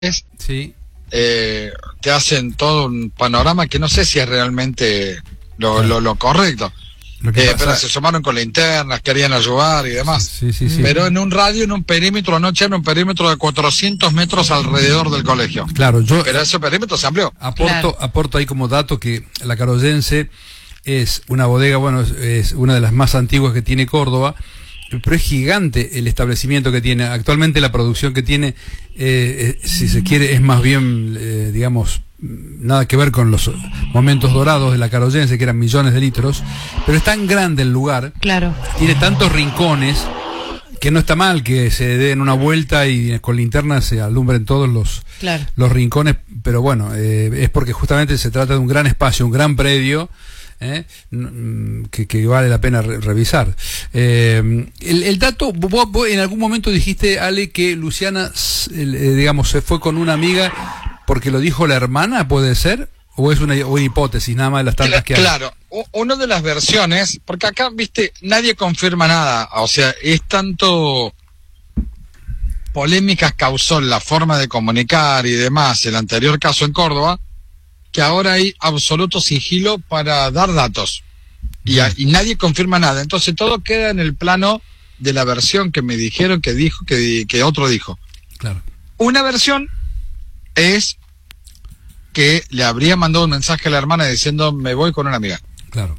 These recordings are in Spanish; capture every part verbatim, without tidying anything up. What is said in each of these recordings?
Sí. Eh, te hacen todo un panorama que no sé si es realmente lo, claro. lo, lo correcto. Lo que eh, pero se sumaron con linternas, querían ayudar y demás. Sí, sí, sí. Pero en un radio, en un perímetro, anoche en un perímetro de cuatrocientos metros alrededor del colegio. Claro, yo. Pero ese perímetro se amplió. Aporto, Claro. aporto ahí como dato que la Caroyense es una bodega, bueno, es, es una de las más antiguas que tiene Córdoba, pero es gigante el establecimiento que tiene. Actualmente la producción que tiene, eh, eh, si se quiere, es más bien, eh, digamos, nada que ver con los momentos dorados de la Caroyense, que eran millones de litros, pero es tan grande el lugar, Claro. tiene tantos rincones, que no está mal que se den una vuelta y con linternas se alumbren todos los, Claro. los rincones, pero bueno, eh, es porque justamente se trata de un gran espacio, un gran predio, ¿Eh? Que, que vale la pena re revisar. Eh, el, el dato, vos, vos en algún momento dijiste, Ale, que Luciana, eh, digamos, se fue con una amiga porque lo dijo la hermana, ¿puede ser? ¿O es una, una hipótesis, nada más de las tantas que hay? Claro, una de las versiones, porque acá, viste, nadie confirma nada, o sea, es tanto polémicas causó la forma de comunicar y demás, el anterior caso en Córdoba, que ahora hay absoluto sigilo para dar datos y, a, y nadie confirma nada, entonces todo queda en el plano de la versión que me dijeron que dijo que, que otro dijo. Claro. Una versión es que le habría mandado un mensaje a la hermana diciendo me voy con una amiga. Claro.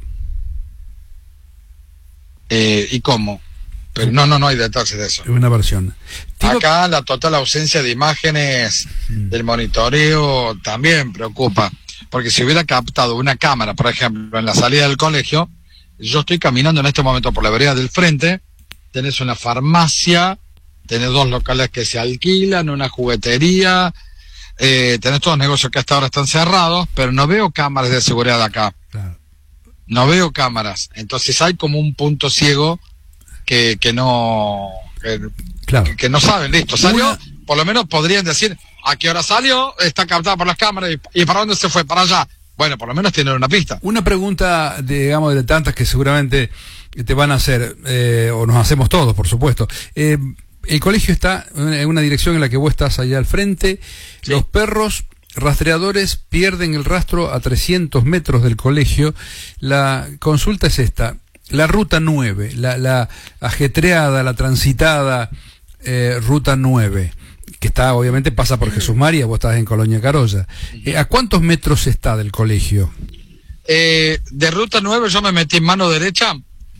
Eh, ¿y cómo? Pero no, no, no hay detalles de eso. Es una versión. Acá la total ausencia de imágenes mm. del monitoreo también preocupa. Porque si hubiera captado una cámara, por ejemplo, en la salida del colegio, yo estoy caminando en este momento por la vereda del frente, tenés una farmacia, tenés dos locales que se alquilan, una juguetería, eh, tenés todos los negocios que hasta ahora están cerrados, pero no veo cámaras de seguridad acá. Claro. No veo cámaras. Entonces hay como un punto ciego que, que no... Que, claro. que, que no saben, listo, salió, una... por lo menos podrían decir... ¿A qué hora salió? Está captada por las cámaras. ¿Y, y para dónde se fue? Para allá. Bueno, por lo menos tienen una pista. Una pregunta, digamos, de tantas que seguramente te van a hacer, eh, o nos hacemos todos, por supuesto. Eh, el colegio está en una dirección en la que vos estás allá al frente. Sí. Los perros rastreadores pierden el rastro a trescientos metros del colegio. La consulta es esta. La ruta nueve, la, la ajetreada, la transitada eh, ruta nueve, que está, obviamente, pasa por Jesús María, vos estás en Colonia Carolla. Eh, ¿A cuántos metros está del colegio? Eh, de ruta nueve yo me metí en mano derecha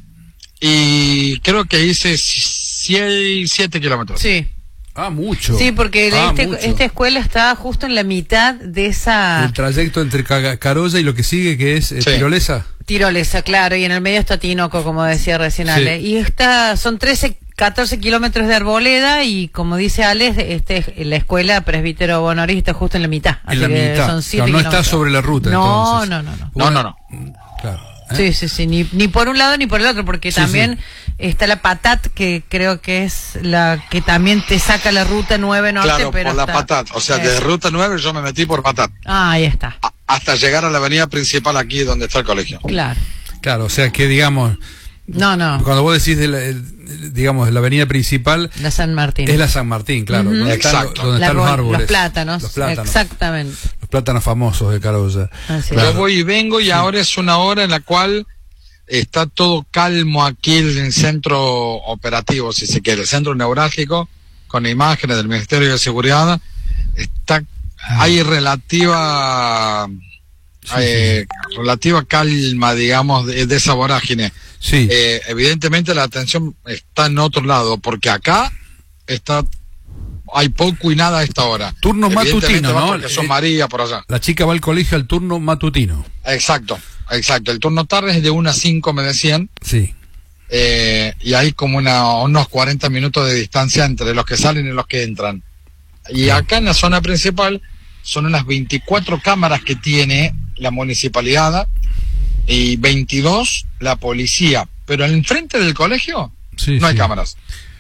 y creo que hice siete kilómetros. Sí. Ah, mucho. Sí, porque ah, este, mucho. esta escuela está justo en la mitad de esa... El trayecto entre Carolla y lo que sigue, que es eh, sí. Tirolesa. Tirolesa, claro, y en el medio está Tinoco, como decía recién Ale. Sí. Y esta, son trece, catorce kilómetros de arboleda y, como dice Ale, este, la escuela Presbítero Bonoris está justo en la mitad. En la mitad. Son siete no, no kilómetros. está sobre la ruta, no, entonces. No, no, no. No, no, no. Claro. ¿Eh? Sí, sí, sí, ni, ni por un lado ni por el otro, porque sí, también sí. está la Patat, que creo que es la que también te saca la ruta nueve norte, claro, pero por está... la Patat, o sea, desde ruta nueve yo me metí por Patat. Ah, ahí está. A, hasta llegar a la avenida principal aquí donde está el colegio. Claro. Claro, o sea que, digamos... No, no. Cuando vos decís, de la, el, digamos, la avenida principal... La San Martín. Es la San Martín, claro. Uh-huh. Donde Exacto. están, donde la están los árboles. Los plátanos. Los plátanos. Exactamente. Los plátanos famosos de Carolla. Claro. Yo voy y vengo y sí. Ahora es una hora en la cual está todo calmo aquí en el centro operativo, si se quiere, el centro neurálgico, con imágenes del Ministerio de Seguridad. Está, hay relativa... Sí, eh, sí. relativa calma, digamos, de, de esa vorágine. Sí. Eh, evidentemente la atención está en otro lado, porque acá está hay poco y nada a esta hora. Turno matutino, ¿no? Porque son María por allá. La chica va al colegio al turno matutino. Exacto, exacto. El turno tarde es de una a cinco, me decían. Sí. Eh, y hay como una, unos cuarenta minutos de distancia entre los que salen y los que entran. Y acá en la zona principal son unas veinticuatro cámaras que tiene la municipalidad y veintidós la policía, pero en frente del colegio sí, no sí. hay cámaras.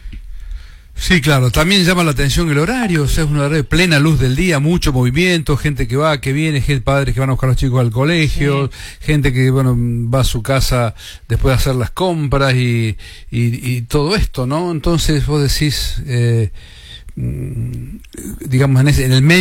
Sí, claro, también llama la atención el horario, o sea, es una hora de plena luz del día, mucho movimiento, gente que va, que viene, gente, padres que van a buscar a los chicos al colegio, sí. gente que, bueno, va a su casa después de hacer las compras y, y, y todo esto, ¿no? Entonces vos decís, eh, digamos, en, ese, en el medio